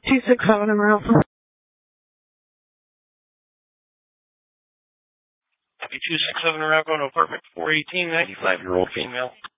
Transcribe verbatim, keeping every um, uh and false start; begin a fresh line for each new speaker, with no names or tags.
two six seven in Ralph.
two six seven Ralph, going to apartment four eighteen, ninety-five-year-old female.